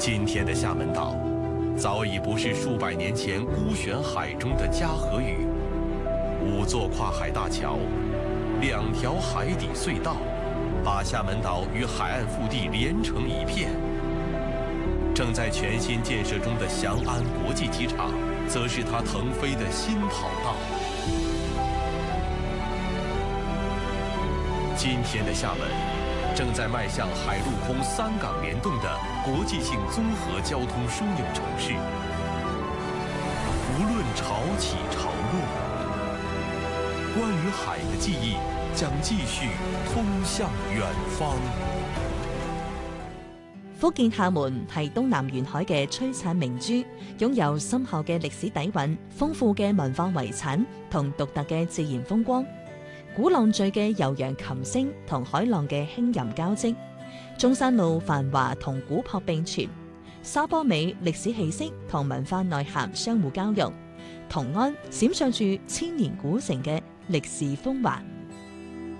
今天的厦门岛，早已不是数百年前孤悬海中的嘉禾屿。5座跨海大桥，2条海底隧道，把厦门岛与海岸腹地连成一片。正在全新建设中的翔安国际机场，则是它腾飞的新跑道。今天的厦门，正在迈向海陆空3港联动的国际性综合交通枢纽城市。无论潮起潮落，关于海的记忆将继续通向远方。 福建廈門係東南沿海嘅璀璨明珠，擁有深厚嘅歷史底蘊、豐富嘅文化遺產同獨特嘅自然風光。鼓浪嶼嘅悠揚琴聲同海浪嘅輕吟交織，中山路繁華同古樸並存，沙坡尾歷史氣息同文化內涵相互交融，同安閃爍住千年古城嘅歷史風華。